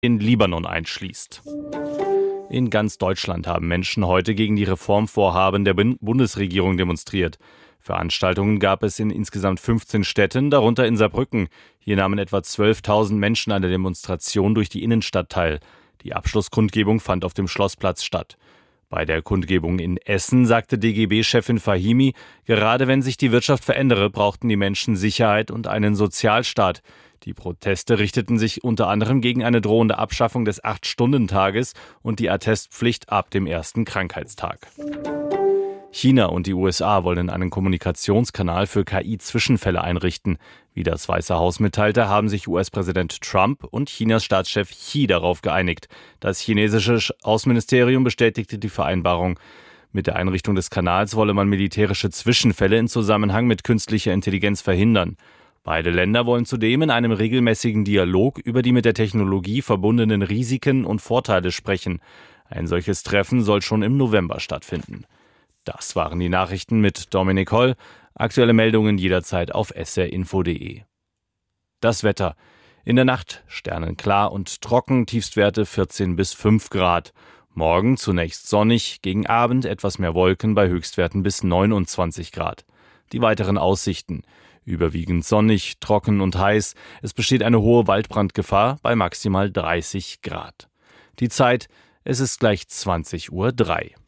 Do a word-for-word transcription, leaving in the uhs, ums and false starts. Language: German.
den Libanon einschließt. In ganz Deutschland haben Menschen heute gegen die Reformvorhaben der Bundesregierung demonstriert. Veranstaltungen gab es in insgesamt fünfzehn Städten, darunter in Saarbrücken. Hier nahmen etwa zwölftausend Menschen an der Demonstration durch die Innenstadt teil. Die Abschlusskundgebung fand auf dem Schlossplatz statt. Bei der Kundgebung in Essen sagte D G B-Chefin Fahimi, gerade wenn sich die Wirtschaft verändere, brauchten die Menschen Sicherheit und einen Sozialstaat. Die Proteste richteten sich unter anderem gegen eine drohende Abschaffung des Acht-Stunden-Tages und die Attestpflicht ab dem ersten Krankheitstag. China und die U S A wollen einen Kommunikationskanal für K I-Zwischenfälle einrichten. Wie das Weiße Haus mitteilte, haben sich U S-Präsident Trump und Chinas Staatschef Xi darauf geeinigt. Das chinesische Außenministerium bestätigte die Vereinbarung. Mit der Einrichtung des Kanals wolle man militärische Zwischenfälle in Zusammenhang mit künstlicher Intelligenz verhindern. Beide Länder wollen zudem in einem regelmäßigen Dialog über die mit der Technologie verbundenen Risiken und Vorteile sprechen. Ein solches Treffen soll schon im November stattfinden. Das waren die Nachrichten mit Dominik Holl. Aktuelle Meldungen jederzeit auf s r info punkt d e. Das Wetter. In der Nacht sternenklar und trocken, Tiefstwerte vierzehn bis fünf Grad. Morgen zunächst sonnig, gegen Abend etwas mehr Wolken bei Höchstwerten bis neunundzwanzig Grad. Die weiteren Aussichten. Überwiegend sonnig, trocken und heiß. Es besteht eine hohe Waldbrandgefahr bei maximal dreißig Grad. Die Zeit, es ist gleich zwanzig Uhr drei.